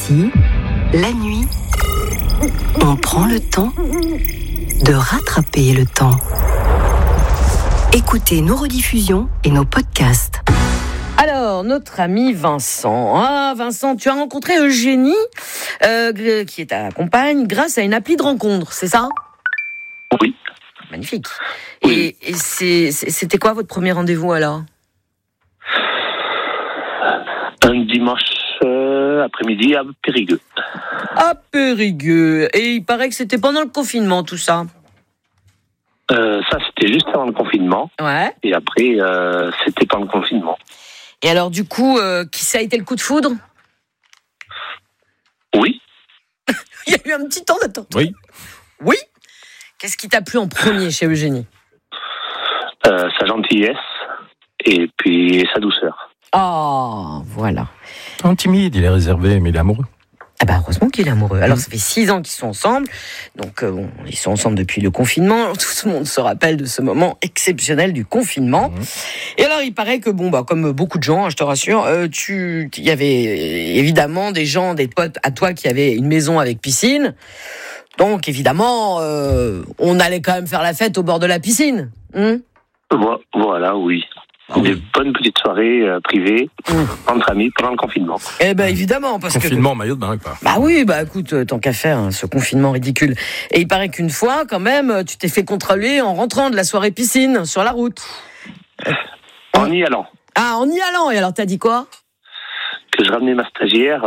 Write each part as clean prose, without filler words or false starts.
Ici, la nuit, on prend le temps de rattraper le temps. Écoutez nos rediffusions et nos podcasts. Alors, notre ami Vincent. Ah, Vincent, tu as rencontré Eugénie, qui est ta compagne, grâce à une appli de rencontre, c'est ça ? Oui. Magnifique. Oui. Et c'était quoi votre premier rendez-vous alors ? Un dimanche après-midi à Périgueux. À Périgueux. Et il paraît que c'était pendant le confinement, tout ça. Ça, c'était juste avant le confinement. Ouais. Et après, c'était pendant le confinement. Et alors, du coup, qui ça a été le coup de foudre ? Oui. Il y a eu un petit temps d'attente. Oui. Oui ? Qu'est-ce qui t'a plu en premier chez Eugénie ? Sa gentillesse et puis sa douceur. Ah, voilà. Un timide, il est réservé, mais il est amoureux. Ah bah heureusement qu'il est amoureux. Alors ça fait 6 ans qu'ils sont ensemble, donc ils sont ensemble depuis le confinement. Tout le monde se rappelle de ce moment exceptionnel du confinement. Et alors il paraît que comme beaucoup de gens, je te rassure, il y avait évidemment des gens, des potes à toi qui avaient une maison avec piscine. Donc évidemment, on allait quand même faire la fête au bord de la piscine. Voilà, oui. Des bonnes petites soirées privées entre amis pendant le confinement. Eh ben évidemment, parce confinement en maillot de bain, quoi. Bah oui, écoute, tant qu'à faire, ce confinement ridicule. Et il paraît qu'une fois, quand même, tu t'es fait contrôler en rentrant de la soirée piscine sur la route. En y allant. Ah, en y allant. Et alors, t'as dit quoi ? Que je ramenais ma stagiaire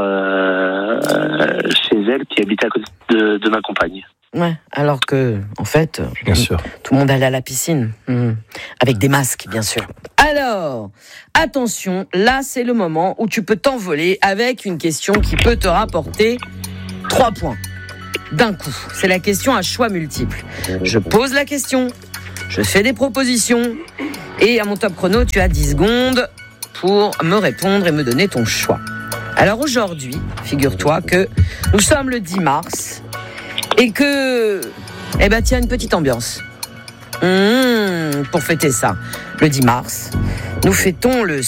chez elle qui habitait à côté de ma compagne. Ouais, alors que, en fait, bien sûr, tout le monde allait à la piscine, avec des masques, bien sûr. Alors, attention, là, c'est le moment où tu peux t'envoler avec une question qui peut te rapporter 3 points d'un coup. C'est la question à choix multiples. Je pose la question, je fais des propositions, et à mon top chrono, tu as 10 secondes pour me répondre et me donner ton choix. Alors aujourd'hui, figure-toi que nous sommes le 10 mars, et que, tiens, une petite ambiance. Pour fêter ça, le 10 mars, nous fêtons le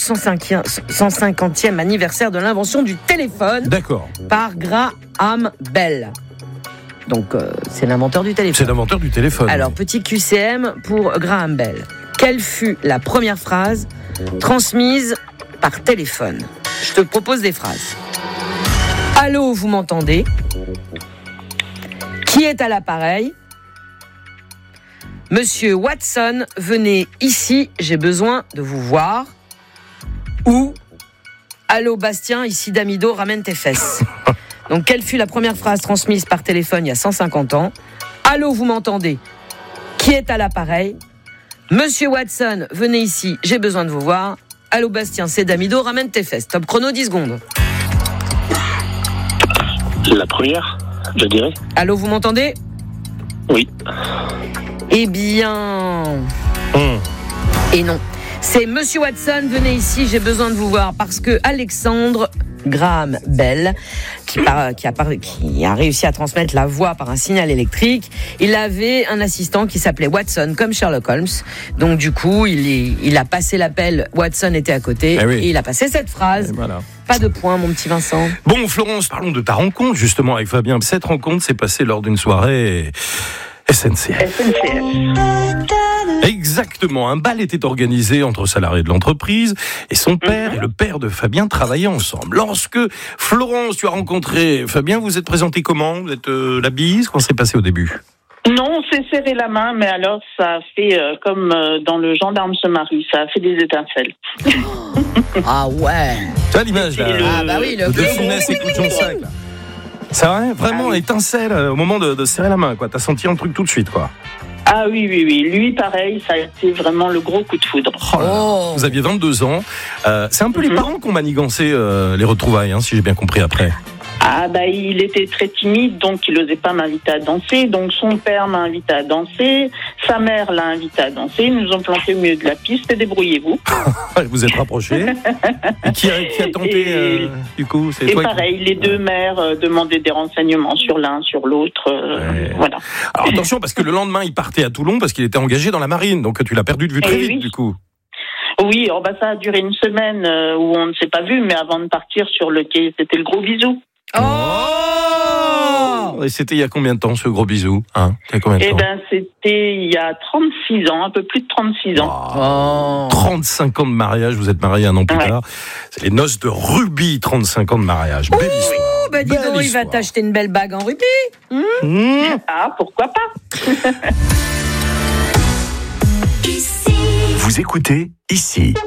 150e anniversaire de l'invention du téléphone. D'accord. Par Graham Bell. Donc, c'est l'inventeur du téléphone. C'est l'inventeur du téléphone. Alors, petit QCM pour Graham Bell. Quelle fut la première phrase transmise par téléphone ? Je te propose des phrases. Allô, vous m'entendez ? Qui est à l'appareil ? Monsieur Watson, venez ici, j'ai besoin de vous voir. Ou allô Bastien, ici Damido, ramène tes fesses. Donc quelle fut la première phrase transmise par téléphone il y a 150 ans ? Allô, vous m'entendez ? Qui est à l'appareil ? Monsieur Watson, venez ici, j'ai besoin de vous voir. Allô Bastien, c'est Damido, ramène tes fesses. Top chrono, 10 secondes. La première, je dirais. Allô, vous m'entendez ? Oui. Eh bien... Et non. C'est Monsieur Watson, venez ici, j'ai besoin de vous voir. Parce que Alexandre Graham Bell, qui a réussi à transmettre la voix par un signal électrique, il avait un assistant qui s'appelait Watson, comme Sherlock Holmes. Donc du coup, il a passé l'appel, Watson était à côté, et il a passé cette phrase. Et voilà. Pas de point, mon petit Vincent. Bon, Florence, parlons de ta rencontre, justement, avec Fabien. Cette rencontre s'est passée lors d'une soirée SNCF. Exactement, un bal était organisé entre salariés de l'entreprise et son père et le père de Fabien travaillaient ensemble. Lorsque Florence, tu as rencontré Fabien, vous êtes présenté comment ? Vous êtes la bise ? Comment s'est passé au début ? Non, on s'est serré la main, mais alors ça a fait comme dans Le Gendarme se marie, ça a fait des étincelles. Ah ouais. Tu as l'image là ? Ah bah oui, le de Funès et tout son sac là. C'est vrai, vraiment étincelle au moment de serrer la main, quoi. T'as senti un truc tout de suite, quoi. Ah oui. Lui, pareil, ça a été vraiment le gros coup de foudre. Oh là là. Vous aviez 22 ans. C'est un peu les parents qui ont manigancé les retrouvailles, si j'ai bien compris après. Ah il était très timide, donc il n'osait pas m'inviter à danser. Donc son père m'a invité à danser, sa mère l'a invité à danser. Ils nous ont plantés au milieu de la piste et débrouillez-vous. Vous êtes rapprochés. Et qui a tenté du coup, c'est et toi pareil, les deux mères demandaient des renseignements sur l'un, sur l'autre. Voilà. Alors attention, parce que le lendemain, il partait à Toulon parce qu'il était engagé dans la marine. Donc tu l'as perdu de vue très vite, du coup. Oui, ça a duré une semaine où on ne s'est pas vu, mais avant de partir sur le quai, c'était le gros bisou. Et c'était il y a combien de temps, ce gros bisou, hein? Il y a combien de temps? C'était il y a 36 ans, un peu plus de 36 ans. 35 ans de mariage, vous êtes mariés un an plus tard. C'est les noces de rubis, 35 ans de mariage. Belle histoire. Dis donc, il va t'acheter une belle bague en rubis. Ah, pourquoi pas. Vous écoutez ici.